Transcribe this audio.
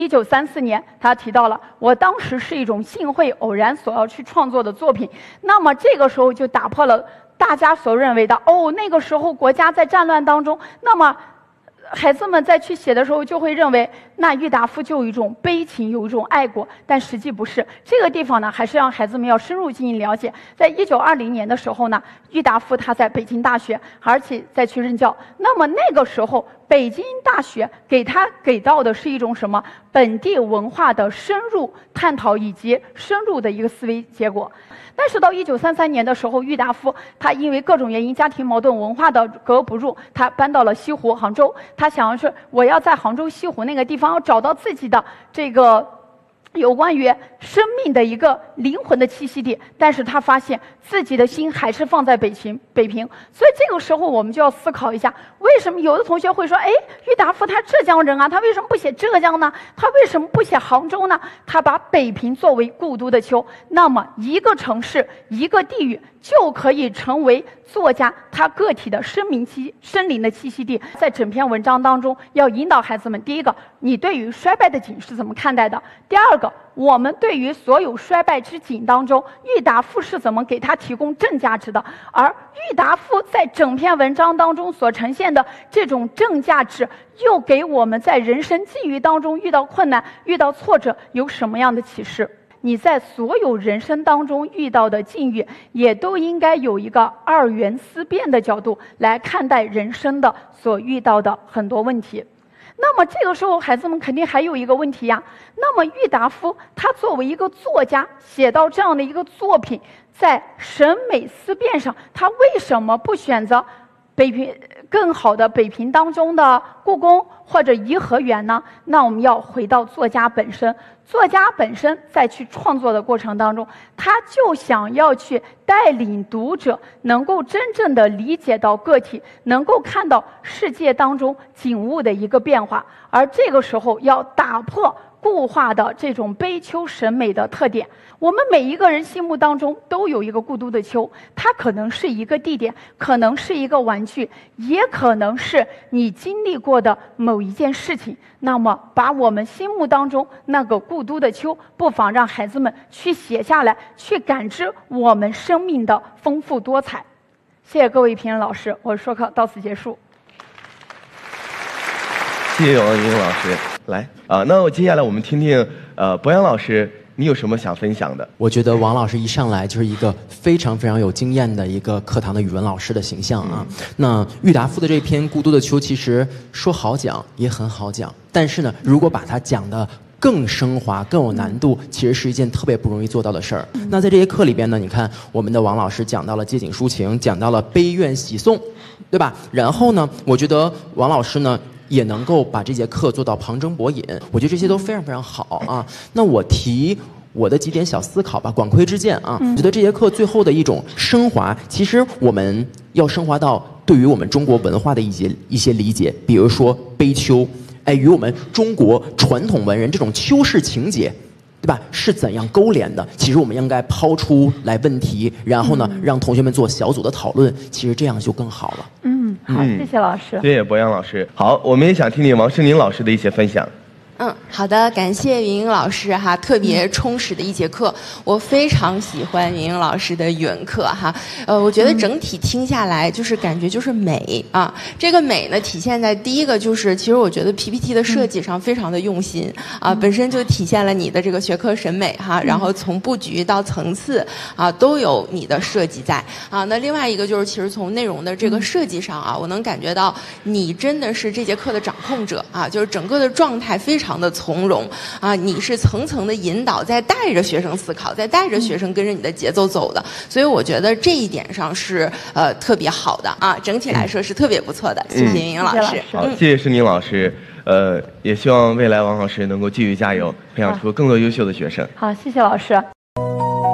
1934年，他提到了我当时是一种幸会偶然所要去创作的作品。那么这个时候就打破了大家所认为的那个时候国家在战乱当中，那么孩子们在去写的时候就会认为，那郁达夫就有一种悲情，有一种爱国，但实际不是。这个地方呢，还是让孩子们要深入进行了解。在1920年的时候呢，郁达夫他在北京大学，而且再去任教。那么那个时候，北京大学给到的是一种什么本地文化的深入探讨以及深入的一个思维结果。但是到1933年的时候，郁达夫他因为各种原因，家庭矛盾、文化的格格不入，他搬到了西湖杭州。他想要是我要在杭州西湖那个地方要找到自己的这个有关于生命的一个灵魂的栖息地，但是他发现自己的心还是放在北平。所以这个时候我们就要思考一下，为什么有的同学会说，郁达夫他浙江人啊，他为什么不写浙江呢？他为什么不写杭州呢？他把北平作为故都的丘，那么一个城市一个地域就可以成为作家他个体的生灵的栖息地。在整篇文章当中要引导孩子们，第一个，你对于衰败的景是怎么看待的？第二个，我们对于所有衰败之景当中，郁达夫是怎么给他提供正价值的？而郁达夫在整篇文章当中所呈现的这种正价值，又给我们在人生际遇当中遇到困难、遇到挫折有什么样的启示？你在所有人生当中遇到的境遇，也都应该有一个二元思辨的角度来看待人生的所遇到的很多问题。那么这个时候孩子们肯定还有一个问题呀，那么郁达夫他作为一个作家写到这样的一个作品，在审美思辨上他为什么不选择更好的北平当中的故宫或者颐和园呢？那我们要回到作家本身，作家本身在去创作的过程当中，他就想要去带领读者能够真正的理解到个体，能够看到世界当中景物的一个变化，而这个时候要打破固化的这种悲秋审美的特点。我们每一个人心目当中都有一个故都的丘，它可能是一个地点，可能是一个玩具，也可能是你经历过的某一件事情。那么把我们心目当中那个故都的丘，不妨让孩子们去写下来，去感知我们生命的丰富多彩。谢谢各位评审老师，我说课到此结束。 谢谢王英老师。来那接下来我们听听博洋老师，你有什么想分享的？ 我觉得王老师一上来就是一个非常非常有经验的一个课堂的语文老师的形象啊。那郁达夫的这篇《故都的丘》其实说好讲也很好讲，但是呢，如果把它讲的更升华、更有难度，其实是一件特别不容易做到的事儿。那在这些课里边呢，你看我们的王老师讲到了借景抒情，讲到了悲怨喜颂，对吧？然后呢，我觉得王老师呢也能够把这节课做到旁征博引，我觉得这些都非常非常好啊。那我提我的几点小思考吧，管窥之见啊。我觉得这节课最后的一种升华，其实我们要升华到对于我们中国文化的一些理解，比如说悲秋，与我们中国传统文人这种秋世情节，对吧？是怎样勾连的？其实我们应该抛出来问题，然后呢，让同学们做小组的讨论。其实这样就更好了。 好，谢谢老师。 谢谢博洋老师。好，我们也想听听王诗宁老师的一些分享。 好的，感谢云英老师哈，特别充实的一节课，我非常喜欢云英老师的语文课哈。我觉得整体听下来就是感觉就是美啊，这个美呢体现在第一个就是，其实我觉得 PPT 的设计上非常的用心啊，本身就体现了你的这个学科审美哈，然后从布局到层次啊都有你的设计在啊。那另外一个就是，其实从内容的这个设计上啊，我能感觉到你真的是这节课的掌控者啊，就是整个的状态非常的从容啊，你是层层的引导，在带着学生思考，在带着学生跟着你的节奏走的，所以我觉得这一点上是特别好的啊，整体来说是特别不错的。谢谢云英老师。 好，谢谢诗宁老师。也希望未来王老师能够继续加油，培养出更多优秀的学生。 好，谢谢老师。